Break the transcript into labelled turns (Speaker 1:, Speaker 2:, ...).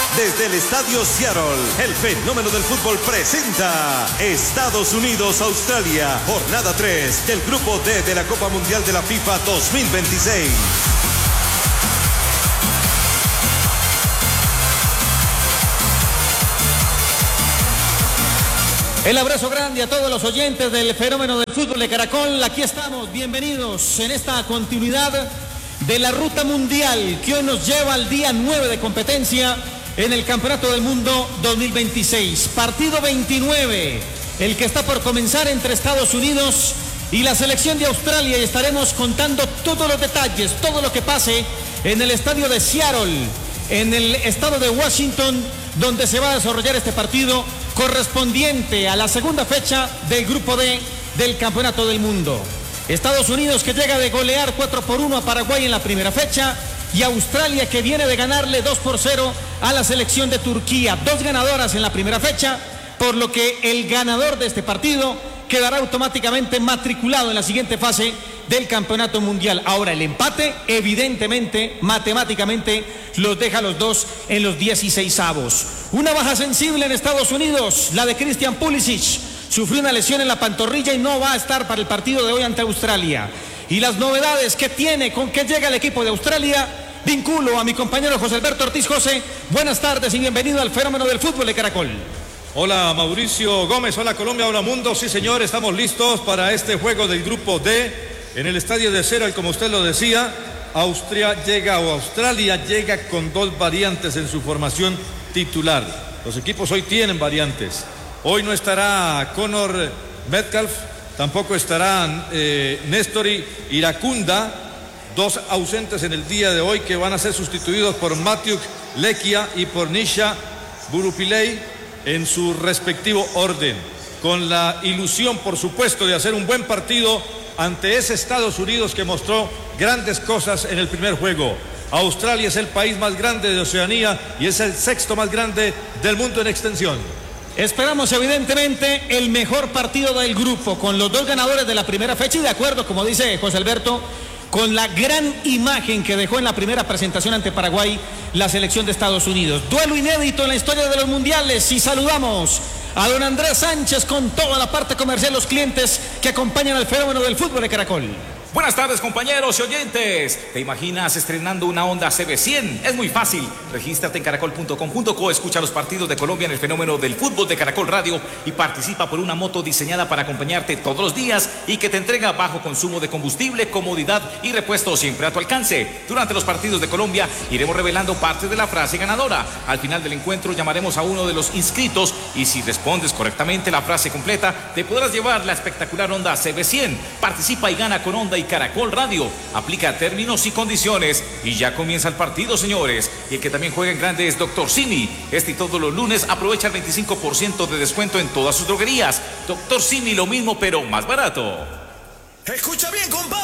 Speaker 1: Desde el Estadio Seattle, el fenómeno del fútbol presenta Estados Unidos-Australia, jornada 3 del Grupo D de la Copa Mundial de la FIFA 2026.
Speaker 2: El abrazo grande a todos los oyentes del fenómeno del fútbol de Caracol. Aquí estamos, bienvenidos en esta continuidad de la ruta mundial que hoy nos lleva al día 9 de competencia en el Campeonato del Mundo 2026. Partido 29, el que está por comenzar entre Estados Unidos y la selección de Australia, y estaremos contando todos los detalles, todo lo que pase en el estadio de Seattle, en el estado de Washington, donde se va a desarrollar este partido correspondiente a la segunda fecha del Grupo D del Campeonato del Mundo. Estados Unidos, que llega de golear 4-1 a Paraguay en la primera fecha, y Australia, que viene de ganarle 2-0 a la selección de Turquía. Dos ganadoras en la primera fecha, por lo que el ganador de este partido quedará automáticamente matriculado en la siguiente fase del Campeonato Mundial. Ahora, el empate, evidentemente, matemáticamente, los deja a los dos en los 16avos. Una baja sensible en Estados Unidos, la de Christian Pulisic. Sufrió una lesión en la pantorrilla y no va a estar para el partido de hoy ante Australia. Y las novedades que tiene, con que llega el equipo de Australia, vinculo a mi compañero José Alberto Ortiz. José, buenas tardes y bienvenido al fenómeno del fútbol de Caracol.
Speaker 3: Hola Mauricio Gómez, hola Colombia, hola mundo. Sí señor, estamos listos para este juego del Grupo D en el estadio de Seattle, como usted lo decía. Australia llega con dos variantes en su formación titular. Los equipos hoy tienen variantes. Hoy no estará Connor Metcalf, tampoco estarán Néstor Iracunda, dos ausentes en el día de hoy, que van a ser sustituidos por Matthew Lekia y por Nisha Burupillay en su respectivo orden, con la ilusión, por supuesto, de hacer un buen partido ante ese Estados Unidos que mostró grandes cosas en el primer juego. Australia es el país más grande de Oceanía y es el sexto más grande del mundo en extensión.
Speaker 2: Esperamos evidentemente el mejor partido del grupo, con los dos ganadores de la primera fecha, y de acuerdo, como dice José Alberto, con la gran imagen que dejó en la primera presentación ante Paraguay la selección de Estados Unidos. Duelo inédito en la historia de los mundiales, y saludamos a don Andrés Sánchez con toda la parte comercial, los clientes que acompañan al fenómeno del fútbol de Caracol.
Speaker 4: Buenas tardes, compañeros y oyentes. ¿Te imaginas estrenando una Honda CB100? Es muy fácil. Regístrate en caracol.com.co, escucha los partidos de Colombia en el fenómeno del fútbol de Caracol Radio y participa por una moto diseñada para acompañarte todos los días y que te entrega bajo consumo de combustible, comodidad y repuesto siempre a tu alcance. Durante los partidos de Colombia iremos revelando parte de la frase ganadora. Al final del encuentro llamaremos a uno de los inscritos y si respondes correctamente la frase completa, te podrás llevar la espectacular Honda CB100. Participa y gana con Honda y Caracol Radio. Aplica términos y condiciones. Y ya comienza el partido, señores. Y el que también juega en grande es Dr. Simi. Este y todos los lunes aprovecha el 25% de descuento en todas sus droguerías. Dr. Simi, lo mismo pero más barato.
Speaker 1: Escucha bien, compadre.